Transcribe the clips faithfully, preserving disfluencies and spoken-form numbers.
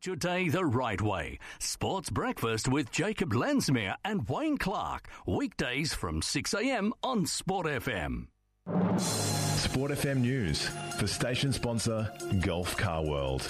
Start your day the right way. Sports Breakfast with Jacob Lensmere and Wayne Clark. Weekdays from six a.m. on Sport F M. Sport F M News for station sponsor Gulf Car World.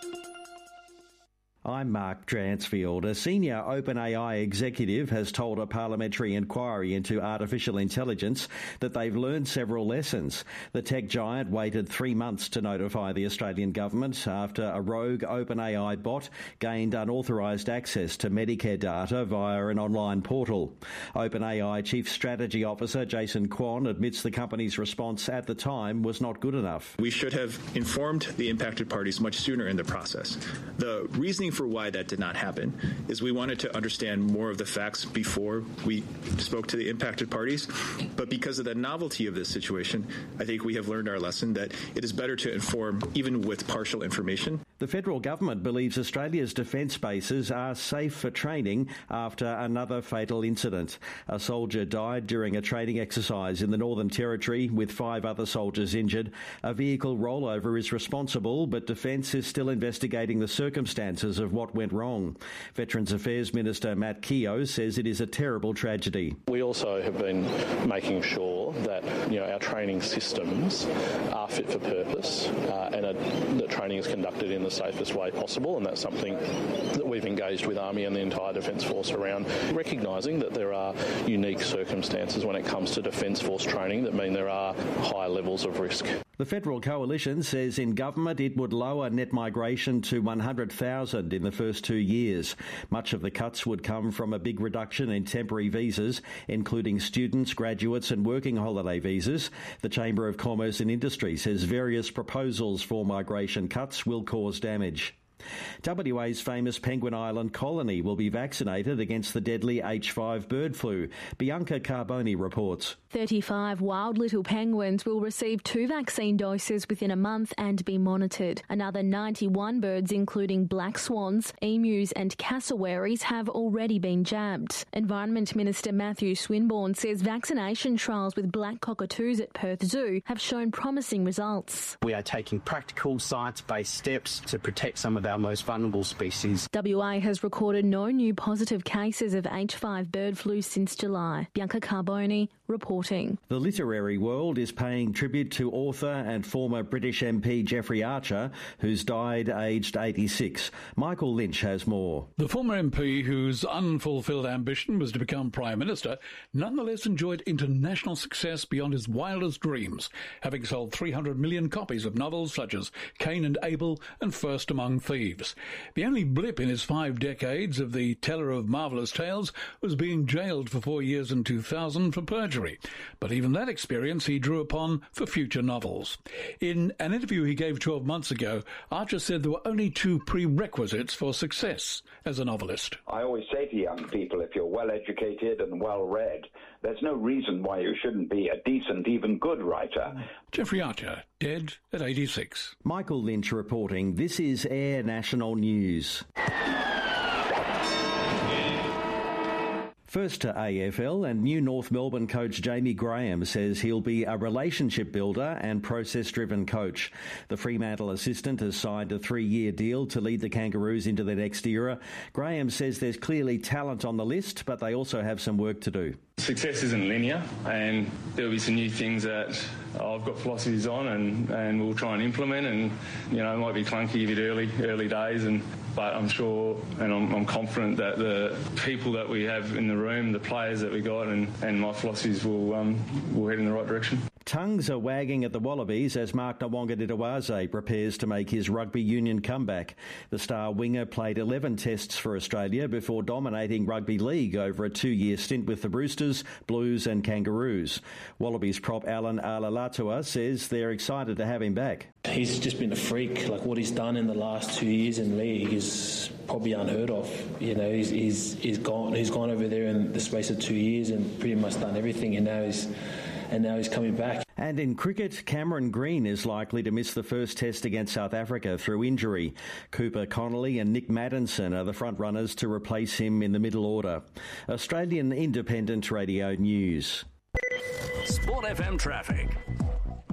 I'm Mark Dransfield. A senior OpenAI executive has told a parliamentary inquiry into artificial intelligence that they've learned several lessons. The tech giant waited three months to notify the Australian government after a rogue OpenAI bot gained unauthorised access to Medicare data via an online portal. OpenAI Chief Strategy Officer Jason Kwon admits the company's response at the time was not good enough. We should have informed the impacted parties much sooner in the process. The reasoning for why that did not happen is we wanted to understand more of the facts before we spoke to the impacted parties. But because of the novelty of this situation, I think we have learned our lesson that it is better to inform even with partial information. The federal government believes Australia's defence bases are safe for training after another fatal incident. A soldier died during a training exercise in the Northern Territory with five other soldiers injured. A vehicle rollover is responsible, but Defence is still investigating the circumstances of what went wrong. Veterans Affairs Minister Matt Keogh says it is a terrible tragedy. We also have been making sure that, you know, our training systems are fit for purpose uh, and are, that training is conducted in the safest way possible, and that's something that we've engaged with Army and the entire Defence Force around, recognising that there are unique circumstances when it comes to Defence Force training that mean there are high levels of risk. The Federal Coalition says in government it would lower net migration to one hundred thousand in the first two years. Much of the cuts would come from a big reduction in temporary visas, including students, graduates and working holiday visas. The Chamber of Commerce and Industry says various proposals for migration cuts will cause damage. W A's famous Penguin Island colony will be vaccinated against the deadly H five bird flu. Bianca Carboni reports. thirty-five wild little penguins will receive two vaccine doses within a month and be monitored. Another ninety-one birds, including black swans, emus and cassowaries, have already been jabbed. Environment Minister Matthew Swinburne says vaccination trials with black cockatoos at Perth Zoo have shown promising results. We are taking practical, science-based steps to protect some of our most vulnerable species. W A has recorded no new positive cases of H five bird flu since July. Bianca Carboni reporting. The literary world is paying tribute to author and former British M P Jeffrey Archer, who's died aged eighty-six. Michael Lynch has more. The former M P, whose unfulfilled ambition was to become Prime Minister, nonetheless enjoyed international success beyond his wildest dreams, having sold three hundred million copies of novels such as Cain and Abel and First Among Thieves. The only blip in his five decades of the teller of marvellous tales was being jailed for four years in two thousand for perjury. But even that experience he drew upon for future novels. In an interview he gave twelve months ago, Archer said there were only two prerequisites for success as a novelist. I always say to young people, if you're well educated and well read, there's no reason why you shouldn't be a decent, even good writer. Jeffrey Archer, dead at eighty-six. Michael Lynch reporting. This is Air National News. First to A F L, and new North Melbourne coach Jamie Graham says he'll be a relationship builder and process-driven coach. The Fremantle assistant has signed a three-year deal to lead the Kangaroos into the next era. Graham says there's clearly talent on the list, but they also have some work to do. Success isn't linear, and there'll be some new things that I've got philosophies on, and, and we'll try and implement. And you know, it might be clunky a bit early, early days, and but I'm sure and I'm, I'm confident that the people that we have in the room, the players that we got, and, and my philosophies will um, will head in the right direction. Tongues are wagging at the Wallabies as Mark Nawaqanitawase prepares to make his rugby union comeback. The star winger played eleven tests for Australia before dominating rugby league over a two-year stint with the Roosters, Blues and Kangaroos. Wallabies prop Alan Alalatua says they're excited to have him back. He's just been a freak. Like what he's done in the last two years in league is probably unheard of. You know, he's he's, he's gone he's gone over there in the space of two years and pretty much done everything, and now he's and now he's coming back. And in cricket, Cameron Green is likely to miss the first test against South Africa through injury. Cooper Connolly and Nick Maddinson are the front runners to replace him in the middle order. Australian Independent Radio News. Sport F M traffic.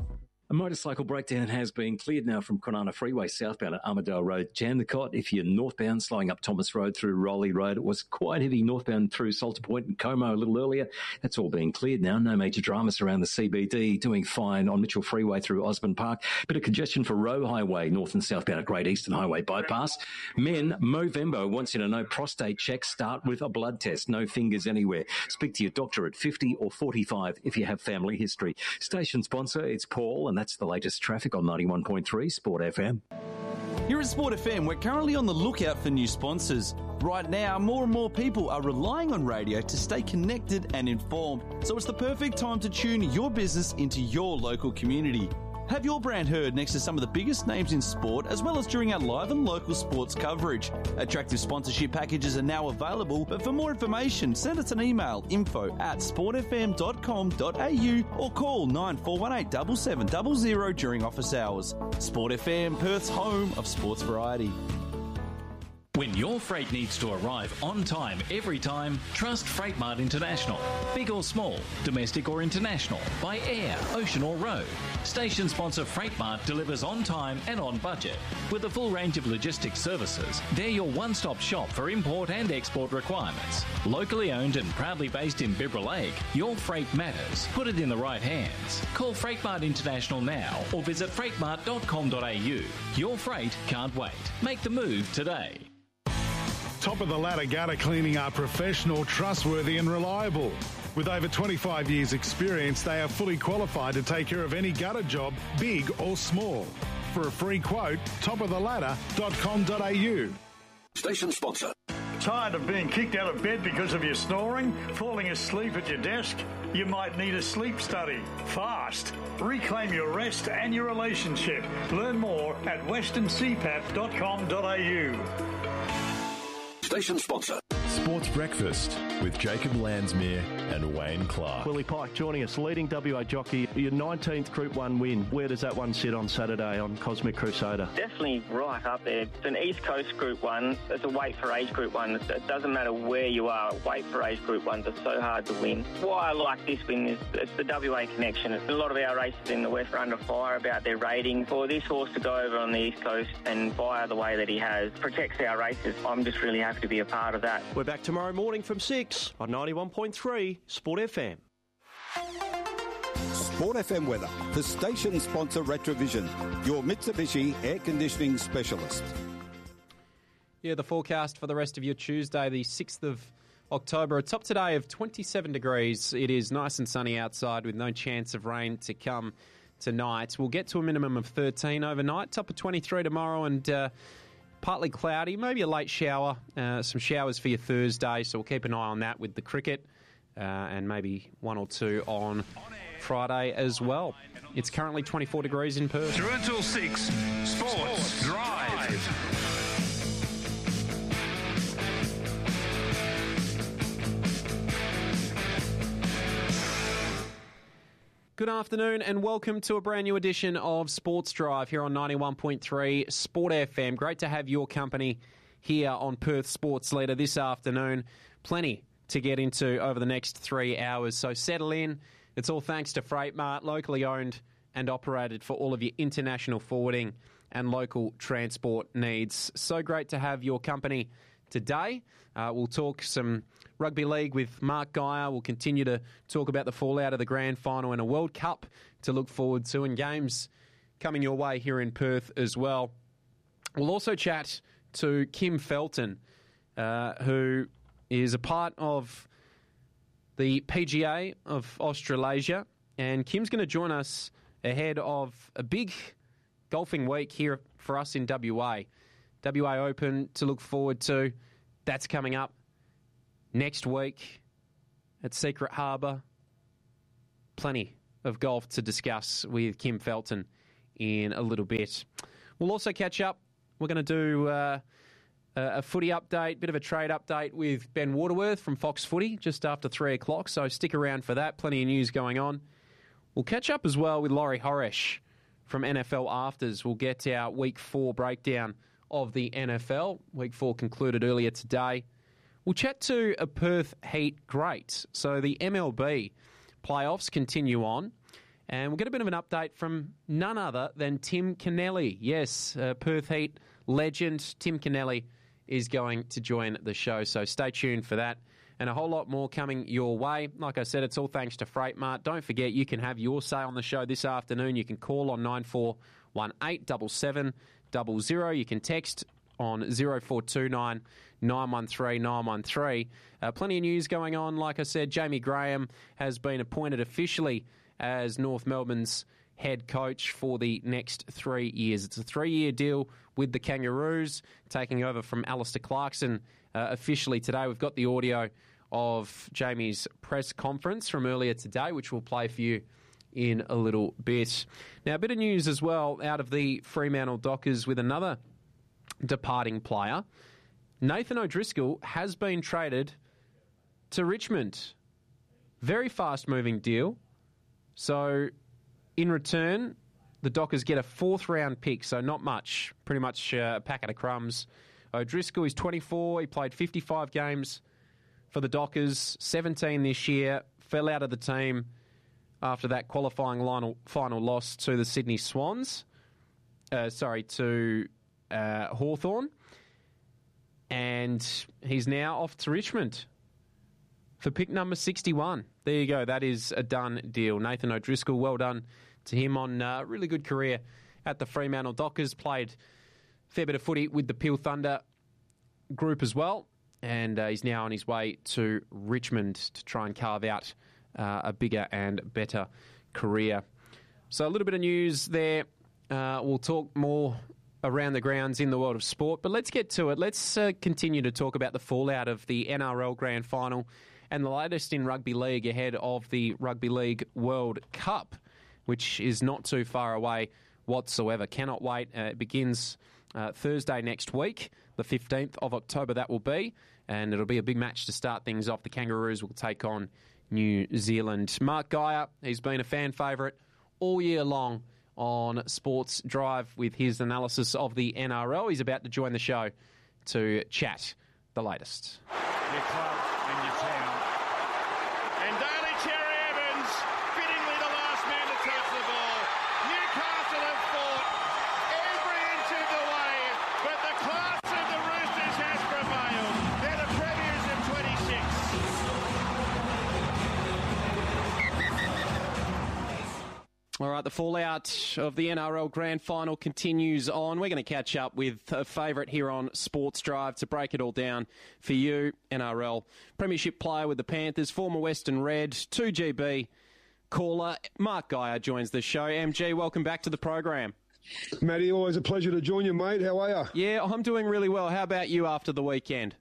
A motorcycle breakdown has been cleared now from Kwinana Freeway southbound at Armadale Road. Jandakot, if you're northbound, slowing up Thomas Road through Rowley Road. It was quite heavy northbound through Salter Point and Como a little earlier. That's all being cleared now. No major dramas around the C B D. Doing fine on Mitchell Freeway through Osborne Park. Bit of congestion for Roe Highway, north and southbound at Great Eastern Highway bypass. Men, Movembo wants you to know prostate checks start with a blood test. No fingers anywhere. Speak to your doctor at fifty or forty-five if you have family history. Station sponsor, it's Paul, and that's the latest traffic on ninety-one point three Sport F M. Here at Sport F M, we're currently on the lookout for new sponsors. Right now, more and more people are relying on radio to stay connected and informed, so it's the perfect time to tune your business into your local community. Have your brand heard next to some of the biggest names in sport, as well as during our live and local sports coverage. Attractive sponsorship packages are now available, but for more information, send us an email, info at sportfm dot com dot a u or call nine four one eight seven seven zero zero during office hours. Sport F M, Perth's home of sports variety. When your freight needs to arrive on time every time, trust Freightmart International. Big or small, domestic or international, by air, ocean or road. Station sponsor Freightmart delivers on time and on budget. With a full range of logistics services, they're your one-stop shop for import and export requirements. Locally owned and proudly based in Bibra Lake, your freight matters. Put it in the right hands. Call Freightmart International now or visit freightmart dot com dot a u. Your freight can't wait. Make the move today. Top of the ladder gutter cleaning are professional, trustworthy and reliable. With over twenty-five years experience, they are fully qualified to take care of any gutter job, big or small. For a free quote, top of the ladder dot com dot a u. Station sponsor. Tired of being kicked out of bed because of your snoring? Falling asleep at your desk? You might need a sleep study. Fast. Reclaim your rest and your relationship. Learn more at western c pap dot com dot a u. Station sponsor. Sports Breakfast with Jacob Landsmere and Wayne Clark. Willie Pike joining us, leading W A jockey. Your nineteenth Group one win. Where does that one sit on Saturday on Cosmic Crusader? Definitely right up there. It's an East Coast Group one. It's a weight for age Group one. It doesn't matter where you are. Weight for age Group ones are so hard to win. Why I like this win is it's the W A connection. It's a lot of our races in the West are under fire about their rating. For this horse to go over on the East Coast and fire the way that he has protects our races. I'm just really happy to be a part of that. We're back tomorrow morning from six on ninety-one point three Sport F M. Sport F M weather for station sponsor Retrovision, your Mitsubishi air conditioning specialist. Yeah, the forecast for the rest of your Tuesday, the sixth of October. A top today of twenty-seven degrees. It is nice and sunny outside with no chance of rain to come tonight. We'll get to a minimum of thirteen overnight. Top of twenty-three tomorrow and uh, partly cloudy, maybe a late shower. Uh, some showers for your Thursday, so we'll keep an eye on that with the cricket uh, and maybe one or two on Friday as well. It's currently twenty-four degrees in Perth. Through until six, Sports, Sports Drive. Good afternoon and welcome to a brand new edition of Sports Drive here on ninety-one point three Sport F M. Great to have your company here on Perth Sports Leader this afternoon. Plenty to get into over the next three hours, so settle in. It's all thanks to Freightmart, locally owned and operated for all of your international forwarding and local transport needs. So great to have your company today. Uh, we'll talk some rugby league with Mark Geyer. We'll continue to talk about the fallout of the grand final and a World Cup to look forward to, and games coming your way here in Perth as well. We'll also chat to Kim Felton, uh, who is a part of the P G A of Australasia, and Kim's going to join us ahead of a big golfing week here for us in W A. W A Open to look forward to. That's coming up next week at Secret Harbour. Plenty of golf to discuss with Kim Felton in a little bit. We'll also catch up. We're going to do uh, a footy update, bit of a trade update with Ben Waterworth from Fox Footy just after three o'clock, so stick around for that. Plenty of news going on. We'll catch up as well with Laurie Horesh from N F L Afters. We'll get our Week four breakdown of the N F L. Week four concluded earlier today. We'll chat to a Perth Heat great. So the M L B playoffs continue on, And we'll get a bit of an update from none other than Tim Kennelly. Yes, uh, Perth Heat legend Tim Kennelly is going to join the show, so stay tuned for that. And a whole lot more coming your way. Like I said, it's all thanks to Freight Mart. Don't forget, you can have your say on the show this afternoon. You can call on nine four one eight seven seven zero zero. You can text on zero four two nine nine one three nine one three. Uh, plenty of news going on. Like I said, Jamie Graham has been appointed officially as North Melbourne's head coach for the next three years. It's a three-year deal with the Kangaroos, taking over from Alistair Clarkson uh, officially today. We've got the audio of Jamie's press conference from earlier today, which we'll play for you in a little bit. Now, a bit of news as well out of the Fremantle Dockers with another departing player. Nathan O'Driscoll has been traded to Richmond. Very fast-moving deal. So, in return, the Dockers get a fourth-round pick, so not much. Pretty much uh, a packet of crumbs. O'Driscoll is twenty-four. He played fifty-five games for the Dockers, seventeen this year. Fell out of the team after that qualifying final, final loss to the Sydney Swans. Uh, sorry, to uh, Hawthorn. And he's now off to Richmond for pick number sixty-one. There you go. That is a done deal. Nathan O'Driscoll, well done to him on a really good career at the Fremantle Dockers. Played a fair bit of footy with the Peel Thunder group as well. And uh, he's now on his way to Richmond to try and carve out uh, a bigger and better career. So a little bit of news there. Uh, we'll talk more around the grounds in the world of sport, but let's get to it. Let's uh, continue to talk about the fallout of the N R L Grand Final and the latest in rugby league ahead of the Rugby League World Cup, which is not too far away whatsoever. Cannot wait. Uh, it begins uh, Thursday next week, the fifteenth of October that will be, and it'll be a big match to start things off. The Kangaroos will take on New Zealand. Mark Geyer, he's been a fan favourite all year long on Sports Drive with his analysis of the N R L. He's about to join the show to chat the latest. Your club and your town. And Daly Cherry Evans, fittingly the last man to touch the ball. Newcastle have fought every inch of the way, but the class of the Roosters has prevailed. They're the premiers of twenty-six. All right, the fallout of the N R L Grand Final continues on. We're going to catch up with a favourite here on Sports Drive to break it all down for you. N R L Premiership player with the Panthers, former Western Red, two G B caller. Mark Geyer joins the show. M G, welcome back to the program. Matty, always a pleasure to join you, mate. How are you? Yeah, I'm doing really well. How about you after the weekend?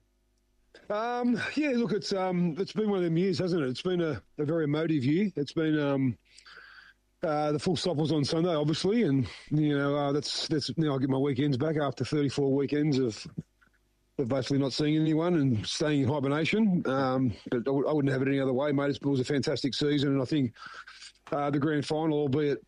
Um, yeah, look, it's um, it's been one of them years, hasn't it? It's been a, a very emotive year. It's been... Um, Uh, the full stop was on Sunday, obviously, and you know uh, that's that's now I get my weekends back after thirty-four weekends of of basically not seeing anyone and staying in hibernation. Um, but I, w- I wouldn't have it any other way, mate. It was a fantastic season, and I think uh, the grand final, albeit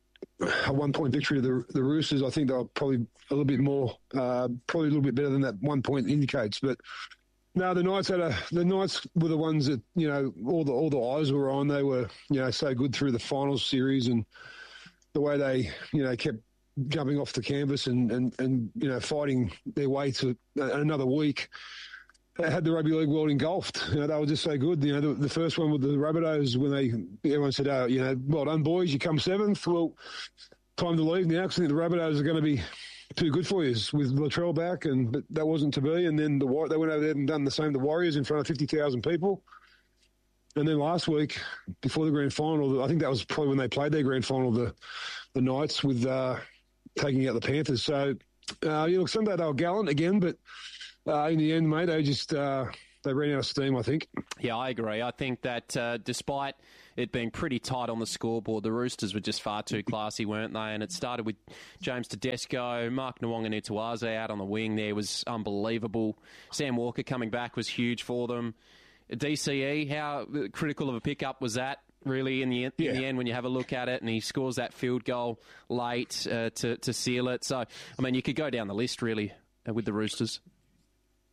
a one-point victory to the the Roosters, I think they're probably a little bit more, uh, probably a little bit better than that one point indicates, but. No, the Knights had a. The Knights were the ones that you know all the all the eyes were on. They were you know so good through the finals series and the way they you know kept jumping off the canvas and, and, and you know fighting their way to another week. They had the Rugby League world engulfed. You know, they were just so good. You know, the, the first one with the Rabbitohs when they everyone said, "Oh, you know, well done, boys. You come seventh. Well, time to leave now because I think the Rabbitohs are going to be." Too good for you with Latrell back, and but that wasn't to be. And then the they went over there and done the same. The Warriors in front of fifty thousand people. And then last week, before the grand final, I think that was probably when they played their grand final. The the Knights with uh, taking out the Panthers. So uh, you look Sunday they were gallant again, but uh, in the end, mate, they just uh, they ran out of steam. I think. Yeah, I agree. I think that uh, despite it being pretty tight on the scoreboard, the Roosters were just far too classy, weren't they? And it started with James Tedesco, Mark Nwonga-Nutuaze out on the wing there was unbelievable. Sam Walker coming back was huge for them. D C E, how critical of a pickup was that? Really, in the, in yeah. the end, when you have a look at it, and he scores that field goal late uh, to, to seal it. So, I mean, you could go down the list, really, uh, with the Roosters.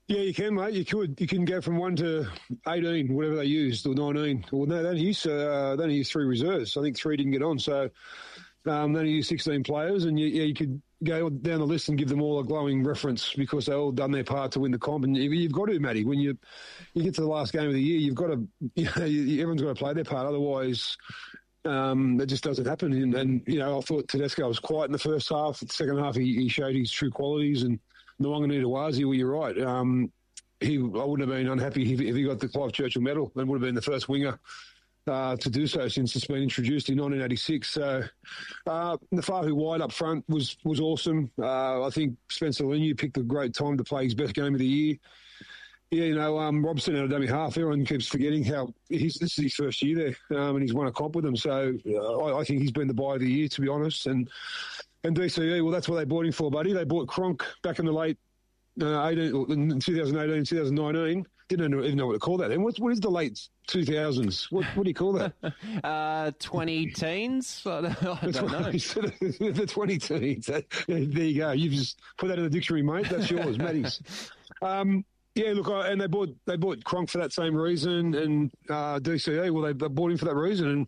Yeah, you can, mate. You could. You can go from one to eighteen, whatever they used, or nineteen. Well, no, they only used, uh, they only used three reserves. I think three didn't get on. So um, they only used sixteen players, and you, yeah, you could go down the list and give them all a glowing reference because they all done their part to win the comp. And you, you've got to, Matty, when you you get to the last game of the year, you've got to. You know, you, everyone's got to play their part. Otherwise, um, it just doesn't happen. And, and you know, I thought Tedesco was quiet in the first half. The second half, he, he showed his true qualities and. Nwanga-Nawazi, well, you're right. Um, he, I wouldn't have been unhappy if, if he got the Clive Churchill medal and would have been the first winger uh, to do so since it's been introduced in nineteen eighty-six. So uh, the Fahu wide up front was was awesome. Uh, I think Spencer Leniu picked a great time to play his best game of the year. Yeah, you know, um, Robson out of dummy half. Everyone keeps forgetting how he's, this is his first year there, um, and he's won a comp with them. So uh, I, I think he's been the buy of the year, to be honest. And And D C E, well, that's what they bought him for, buddy. They bought Cronk back in the late uh, eighteen, in twenty eighteen, twenty nineteen. Didn't even know what to call that. And what, what is the late two thousands? What, what do you call that? uh, twenty teens? I don't, I don't know. The twenty teens. There you go. You've just put that in the dictionary, mate. That's yours, Matty's. Um, yeah, look, I, and they bought they bought Cronk for that same reason, and uh, D C E, well, they, they bought him for that reason, and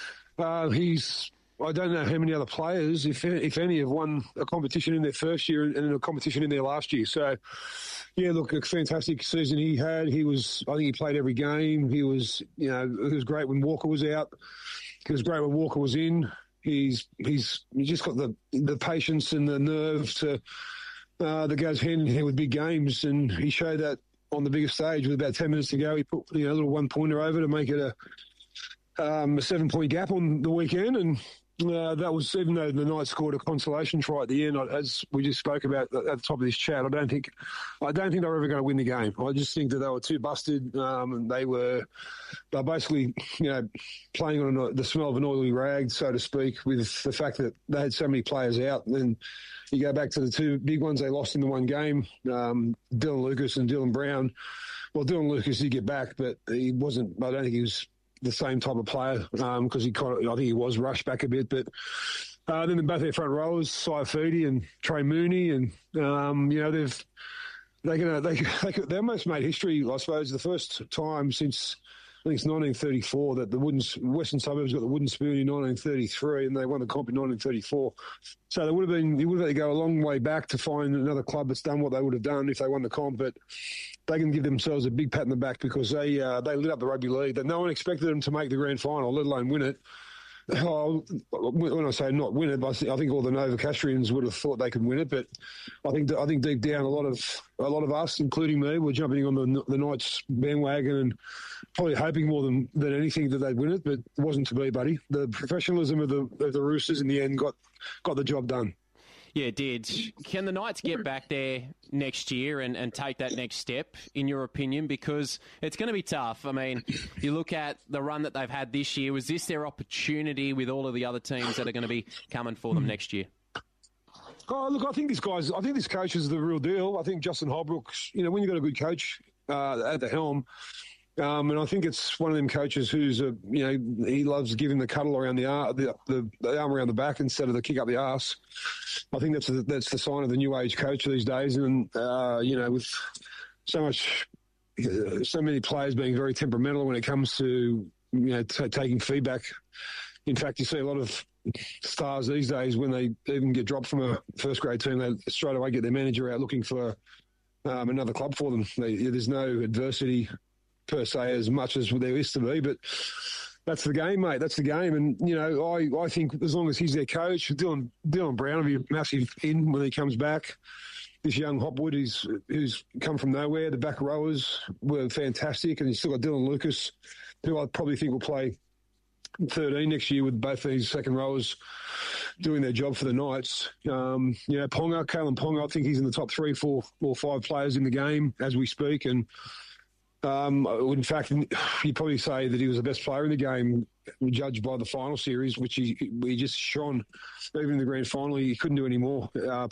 uh, he's. I don't know how many other players, if if any, have won a competition in their first year and a competition in their last year. So, yeah, look, a fantastic season he had. He was, I think he played every game. He was, you know, it was great when Walker was out. It was great when Walker was in. He's he's he just got the the patience and the nerve to uh, that goes hand in hand with big games, and he showed that on the biggest stage with about ten minutes to go. He put you know a little one pointer over to make it a um, a seven point gap on the weekend, and. Uh, that was, even though the Knights scored a consolation try at the end, as we just spoke about at the top of this chat, I don't think, I don't think they were ever going to win the game. I just think that they were too busted, um, and they were, they were basically, you know, playing on a, the smell of an oily rag, so to speak, with the fact that they had so many players out. And then you go back to the two big ones they lost in the one game, um, Dylan Lucas and Dylan Brown. Well, Dylan Lucas did get back, but he wasn't. I don't think he was the same type of player because um, he kind of, I think he was rushed back a bit. But uh, then both their front rowers, Saifidi and Trey Mooney, and um, you know they've they can they they they almost made history. I suppose the first time since I think it's nineteen thirty-four that the Wooden Western Suburbs got the Wooden Spoon in nineteen thirty-three, and they won the comp in nineteen thirty-four. So they would have been you would have had to go a long way back to find another club that's done what they would have done if they won the comp, but. They can give themselves a big pat in the back because they uh, they lit up the rugby league. That no one expected them to make the grand final, let alone win it. Oh, when I say not win it, I think all the Novocastrians would have thought they could win it. But I think I think deep down, a lot of a lot of us, including me, were jumping on the the Knights bandwagon and probably hoping more than, than anything that they'd win it. But it wasn't to be, buddy. The professionalism of the of the Roosters in the end got got the job done. Yeah, it did. Can the Knights get back there next year and, and take that next step, in your opinion? Because it's going to be tough. I mean, you look at the run that they've had this year. Was this their opportunity with all of the other teams that are going to be coming for them next year? Oh, look, I think this guy's, I think this coach is the real deal. I think Justin Holbrook's, you know, when you've got a good coach uh, at the helm, Um, and I think it's one of them coaches who's, a, you know, he loves giving the cuddle around the, ar- the, the the arm around the back instead of the kick up the arse. I think that's the, that's the sign of the new age coach these days. And, uh, you know, with so much, uh, so many players being very temperamental when it comes to, you know, t- taking feedback. In fact, you see a lot of stars these days when they even get dropped from a first grade team, they straight away get their manager out looking for um, another club for them. They, there's no adversity per se as much as there is to be, but that's the game, mate. That's the game. And, you know, I, I think as long as he's their coach, Dylan, Dylan Brown will be a massive in when he comes back. This young Hopwood who's, who's come from nowhere. The back rowers were fantastic, and you've still got Dylan Lucas, who I probably think will play thirteen next year with both these second rowers doing their job for the Knights. Um, you know, Ponga, Kalen Ponga, I think he's in the top three, four, or five players in the game as we speak, and Um, in fact, you'd probably say that he was the best player in the game, judged by the final series, which he, he just shone. Even in the grand final, he couldn't do any more. Uh,